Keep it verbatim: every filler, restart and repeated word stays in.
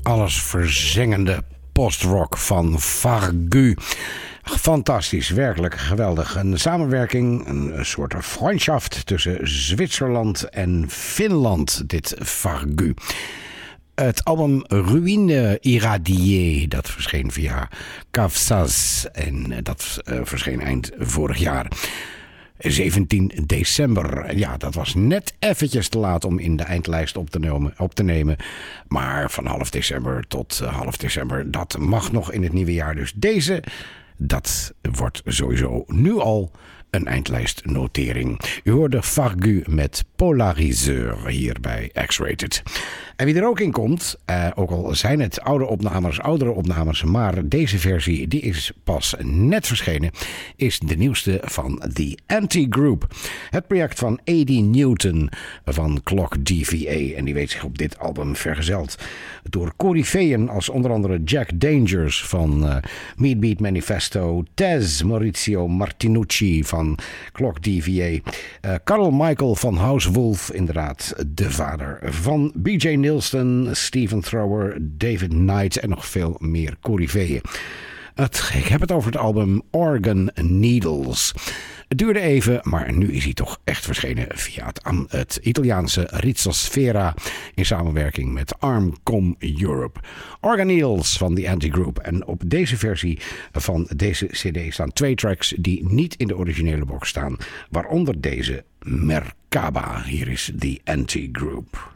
allesverzengende postrock van Fargu. Fantastisch, werkelijk geweldig. Een samenwerking, een soort vriendschaft tussen Zwitserland en Finland, dit Fargu. Het album Ruine Irradiée, dat verscheen via Kavsaz en dat uh, verscheen eind vorig jaar. zeventien december. Ja, dat was net eventjes te laat om in de eindlijst op te nemen. Op te nemen. Maar van half december tot uh, half december, dat mag nog in het nieuwe jaar. Dus deze, dat wordt sowieso nu al een eindlijstnotering. U hoorde Fargu met Polariseur hier bij X-Rated. En wie er ook in komt, uh, ook al zijn het oude opnames, oudere opnames, maar deze versie die is pas net verschenen, is de nieuwste van The Anti-Group. Het project van A D Newton van Clock D V A. En die weet zich op dit album vergezeld door coryfeeën als onder andere Jack Dangers van uh, Meat Beat Manifesto, Tez Maurizio Martinucci van Clock D V A, uh, Carl Michael van House Wolf, inderdaad de vader van B J Nilsson, Stephen Thrower, David Knight en nog veel meer coryfeeën. Het, ik heb het over het album Organ Needles. Het duurde even, maar nu is hij toch echt verschenen via het, het Italiaanse Rizosfera in samenwerking met Armcom Europe. Organ Needles van The Anti-Group. En op deze versie van deze cd staan twee tracks die niet in de originele box staan, waaronder deze Merkaba. Hier is The Anti-Group.